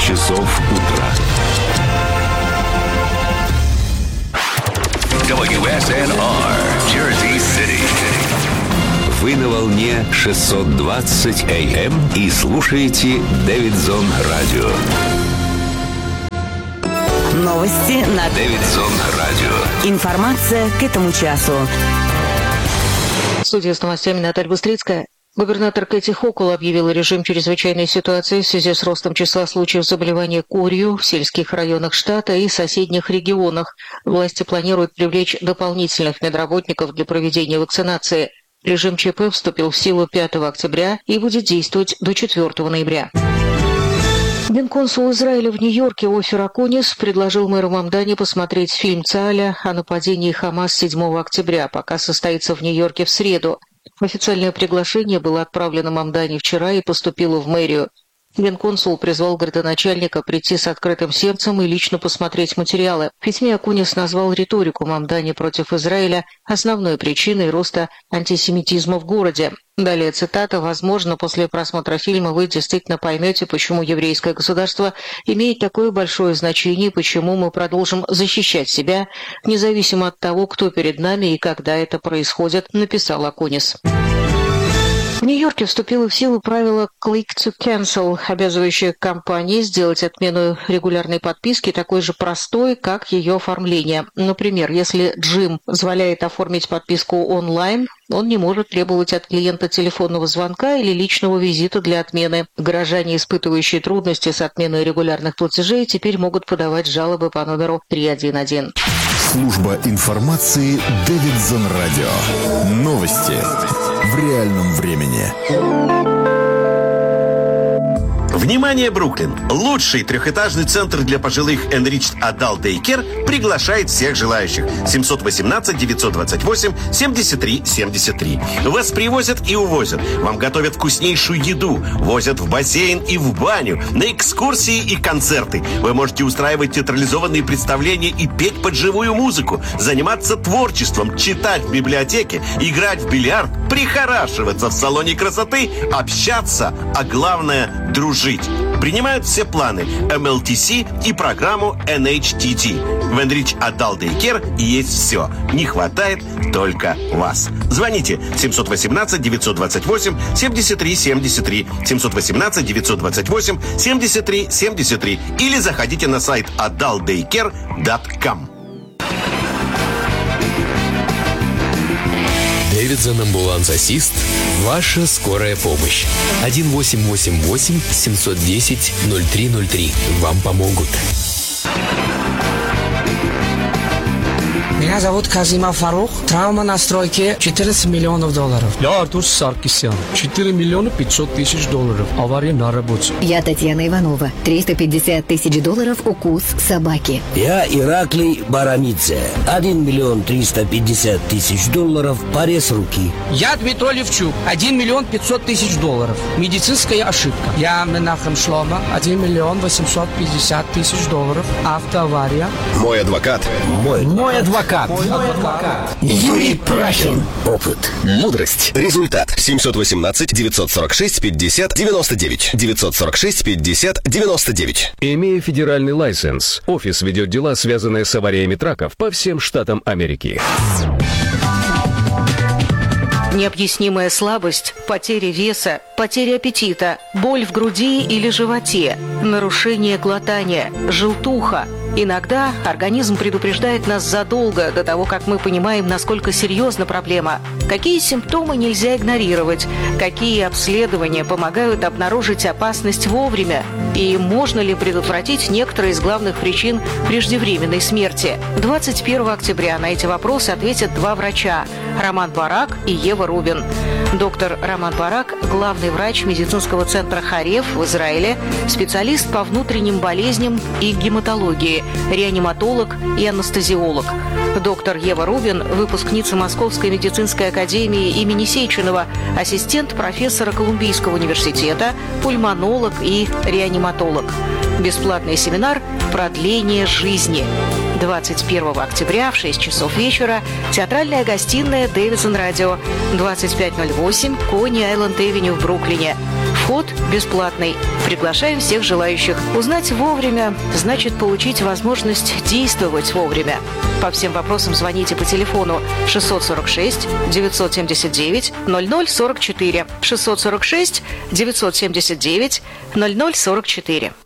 часов утра. WSNR, Jersey City. Вы на волне 620 АМ и слушаете Дэвидсон Радио. Новости на Дэвидсон Радио. Информация к этому часу. Студия с новостями Наталья Быстрицкая. Губернатор Кэти Хокул объявила режим чрезвычайной ситуации в связи с ростом числа случаев заболевания корью в сельских районах штата и соседних регионах. Власти планируют привлечь дополнительных медработников для проведения вакцинации. Режим ЧП вступил в силу 5 октября и будет действовать до 4 ноября. Генконсул Израиля в Нью-Йорке Офир Акунис предложил мэру Мамдани посмотреть фильм Цааля о нападении Хамас 7 октября, пока состоится в Нью-Йорке в среду. Официальное приглашение было отправлено Мамдани вчера и поступило в мэрию. Генконсул призвал градоначальника прийти с открытым сердцем и лично посмотреть материалы. В письме Акунис назвал риторику Мамдани против Израиля основной причиной роста антисемитизма в городе. Далее цитата: «Возможно, после просмотра фильма вы действительно поймете, почему еврейское государство имеет такое большое значение, почему мы продолжим защищать себя, независимо от того, кто перед нами и когда это происходит», написал Акунис. В Нью-Йорке вступило в силу правило «click to cancel», обязывающее компании сделать отмену регулярной подписки такой же простой, как ее оформление. Например, если Джим позволяет оформить подписку онлайн, он не может требовать от клиента телефонного звонка или личного визита для отмены. Горожане, испытывающие трудности с отменой регулярных платежей, теперь могут подавать жалобы по номеру 311. Служба информации Дэвидсон Радио. Новости в реальном времени. Внимание, Бруклин! Лучший трехэтажный центр для пожилых Enriched Adult Daycare приглашает всех желающих. 718-928-73-73. Вас привозят и увозят. Вам готовят вкуснейшую еду. Возят в бассейн и в баню. На экскурсии и концерты. Вы можете устраивать театрализованные представления и петь под живую музыку. Заниматься творчеством, читать в библиотеке, играть в бильярд, прихорашиваться в салоне красоты, общаться, а главное – дружить. Принимают все планы MLTC и программу NHTT. В Enriched Adult Daycare есть все. Не хватает только вас. Звоните 718-928-73-73, 718-928-73-73 или заходите на сайт adultdaycare.com. Дэвидсон Амбуланс-Ассист. Ваша скорая помощь. 1888-710-0303. Вам помогут. Меня зовут Казима Фарух. Травма на стройке $14 миллионов. Я Артур Саркисян. $4 миллиона 500 тысяч. Авария на работе. Я Татьяна Иванова. $350 тысяч. Укус собаки. Я Ираклий Барамидзе. $1 миллион 350 тысяч. Порез руки. Я Дмитрий Левчук. $1 миллион 500 тысяч. Медицинская ошибка. Я Менахем Шлома. $1 миллион 850 тысяч. Автоавария. Мой адвокат. Мой адвокат. Юрий Прахин. Опыт. Мудрость. Результат. 718-946-50-99. 946-50-99. Имея федеральный лайсенс, офис ведет дела, связанные с авариями траков по всем штатам Америки. Необъяснимая слабость, потеря веса, потеря аппетита, боль в груди или животе, нарушение глотания, желтуха. Иногда организм предупреждает нас задолго до того, как мы понимаем, насколько серьезна проблема. Какие симптомы нельзя игнорировать? Какие обследования помогают обнаружить опасность вовремя? И можно ли предотвратить некоторые из главных причин преждевременной смерти? 21 октября на эти вопросы ответят два врача – Роман Барак и Ева Рубин. Доктор Роман Барак – главный врач медицинского центра Хареф в Израиле, специалист по внутренним болезням и гематологии, реаниматолог и анестезиолог. Доктор Ева Рубин – выпускница Московской медицинской академии имени Сеченова, ассистент профессора Колумбийского университета, пульмонолог и реаниматолог. Бесплатный семинар «Продление жизни». 21 октября в 6 часов вечера театральная гостиная Дэвидсон Радио, 2508 Кони-Айленд-Эвеню в Бруклине. Вход бесплатный. Приглашаем всех желающих. Узнать вовремя значит получить возможность действовать вовремя. По всем вопросам звоните по телефону 646 979 0044. 646 979 0044.